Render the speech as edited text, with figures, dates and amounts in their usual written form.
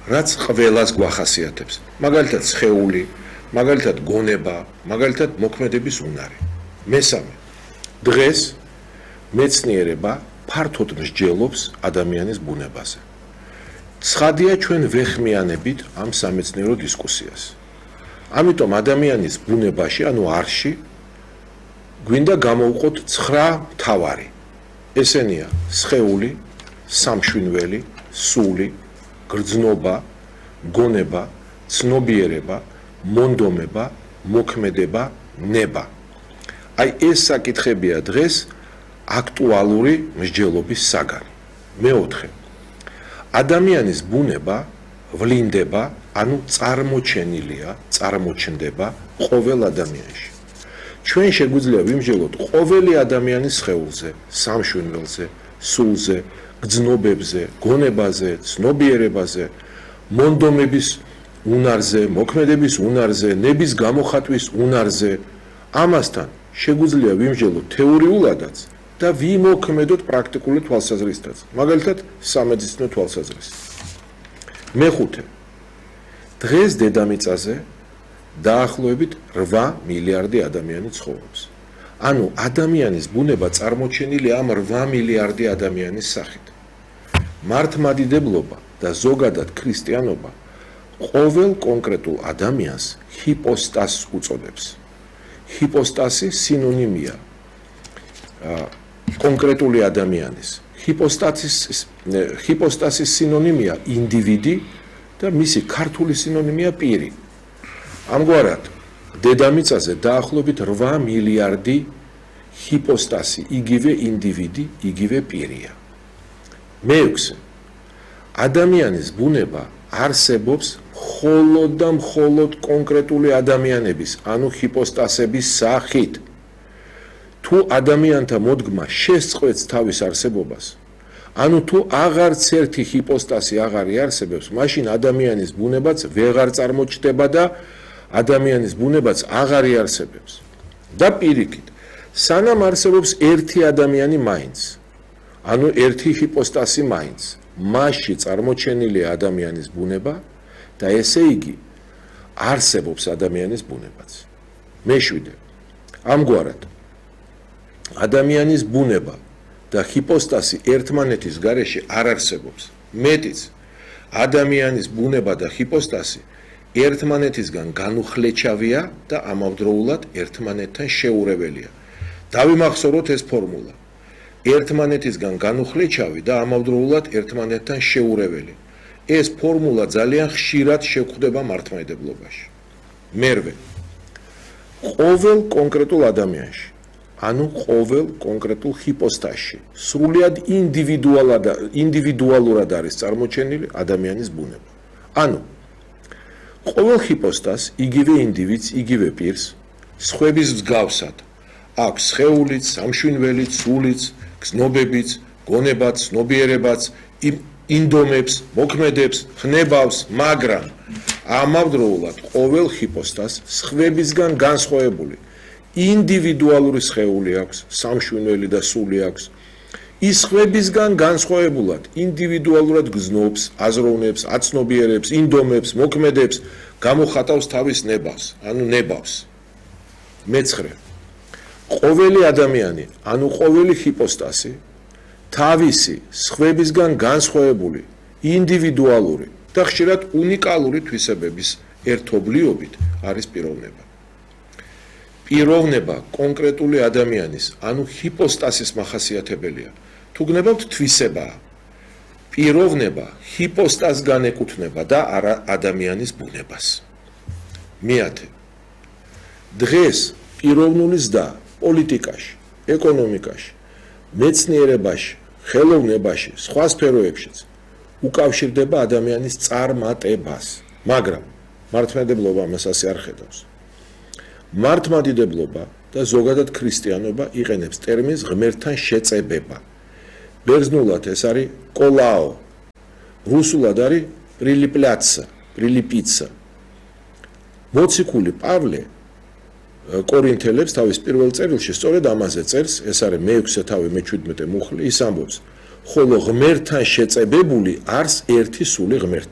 რაც ყველას გვახასიათებს. მაგალითად სხეული, მაგალითად გონება, მაგალითად მოქმედების უნარი. მესამე. დღეს მეცნიერება ფართოდ მსჯელობს ადამიანის ბუნებაზე. ცხადია ჩვენ ვეხმიანებით ამ სამეცნიერო დისკუსიას. ამიტომ ადამიანის ბუნებაში, ანუ არში, გვინდა გამოვყოთ 9 მთავარი. ესენია სხეული, სამშვინველი, სული, გრძნობა, გონება, ცნობიერება, მონდომება, მოქმედება, ნება. აი ეს საკითხებია დღეს აქტუალური მსჯელობის საგანი. მეოთხე. ადამიანის ბუნება ვლინდება, ანუ წარმოჩნდება ყოველ ადამიანში. ჩვენ შეგვიძლია ვიმსჯელოთ ყოველი ადამიანის სხეულზე, სამშვინველზე, სულზე, გრძნობებზე, გონებაზე, ცნობიერებაზე, მონდომების უნარზე, მოქმედების უნარზე, ნების გამოხატვის უნარზე. ამასთან შეგვიძლია ვიმსჯელოთ თეორიულადაც და ვიმოქმედოთ პრაქტიკული თვალსაზრისითაც, მაგალითად სამედიცინო თვალსაზრისით. მეხუთე. დღეს დედამიწაზე დაახლოებით 8 მილიარდი ადამიანი ცხოვრობს. ანუ ადამიანის ბუნება წარმოჩენილია ამ 8 მილიარდი ადამიანის სახით. მართლმადიდებლობა და ზოგადად ქრისტიანობა ყოველ კონკრეტულ ადამიანს ჰიპოსტასს უწოდებს. ჰიპოსტასი სინონიმია კონკრეტული ადამიანის. ჰიპოსტასის სინონიმია ინდივიდი და მისი ქართული სინონიმია პირი. ამგვარად, დედამიწაზე დაახლოებით 8 მილიარდი ჰიპოსტასი, იგივე ინდივიდი, იგივე პირია. მეექვსე. ადამიანის ბუნება არსებობს მხოლოდ და მხოლოდ კონკრეტული ადამიანების, ანუ ჰიპოსტასების სახით. თუ ადამიანთა მოდგმა შესწყვეტს თავის არსებობას, ანუ თუ აღარც ერთი ჰიპოსტასი აღარ იარსებებს, მაშინ ადამიანის ბუნებაც ვეღარ წარმოჩნდება და ადამიანის ბუნებაც აღარ იარსებებს. და პირიქით, სანამ არსებობს ერთი ადამიანი მაინც, ანუ ერთი ჰიპოსტასი მაინც, მასში წარმოჩენილია ადამიანის ბუნება და ესე იგი არსებობს ადამიანის ბუნებაც. მეშვიდე. ამგვარად ადამიანის ბუნება და ჰიპოსტასი ერთმანეთის გარეშე არ არსებობს. მეტიც, ადამიანის ბუნება და ჰიპოსტასი ერთმანეთისგან განუხლეჩავია და ამავდროულად ერთმანეთთან შეურეველია. დავიმახსოვროთ ეს ფორმულა. ერთმანეთისგან განუხლეჩავი და ამავდროულად ერთმანეთთან შეურეველი. ეს ფორმულა ძალიან ხშირად შეგვხვდება მართლმადიდებლობაში. მერვე. ყოველ კონკრეტულ ადამიანში, ანუ ყოველ კონკრეტულ ჰიპოსტასში, სრულიად ინდივიდუალურად არის წარმოჩენილი ადამიანის ბუნება. ანუ ყოველ ჰიპოსტას, იგივე ინდივიდს, იგივე პირს, სხვების მსგავსად აქვს სხეულიც, სამშვინველიც, სულიც, გრძნობებიც, გონებაც, ცნობიერებაც, ინდომებს, მოქმედებს, ხნებავს, მაგრამ ამავდროულად ყოველ ჰიპოსტას სხვებისგან განსხვავებული ინდივიდუალური სხეული აქვს, სამშვინველი და სული აქვს. ის სხვებისგან განსხვავებულად ინდივიდუალურად გრძნობს, აზროვნებს, აცნობიერებს, ინდომებს, მოქმედებს, გამოხატავს თავის ნებას, ანუ ნებავს. მეცხრე. ყოველი ადამიანი, ანუ ყოველი ჰიპოსტასი თავისი სხვებისგან განსხვავებული, ინდივიდუალური და ხშირად უნიკალური თვისებების ერთობლიობით არის პიროვნება. პიროვნება კონკრეტული ადამიანის, ანუ ჰიპოსტასის მახასიათებელია. თუ გნებავთ თვისებაა. პიროვნება ჰიპოსტასგან ეკუთვნება და არა ადამიანის ბუნებას. მეათე. დღეს პიროვნული ზრდა პოლიტიკაში, ეკონომიკაში, მეცნიერებაში, ხელოვნებაში, სხვა სფეროებშიც უკავშირდება ადამიანის წარმატებას, მაგრამ მართლმადიდებლობა მას ასე არ ხედავს. მართლმადიდებლობა და ზოგადად ქრისტიანობა იყენებს ტერმინს ღმერთთან შეწებება. ბერძნულად ეს არის კოლაო, რუსულად არის პრილიპიცა. მოციქული პავლე კორინთელებს თავის პირველ წერილში სწორედ ამაზე წერს, ეს არის მე-6 თავი მე-17 მუხლი, ის ამბობს, ხოლო ღმერთთან შეწებებული არს ერთი სული ღმერთი.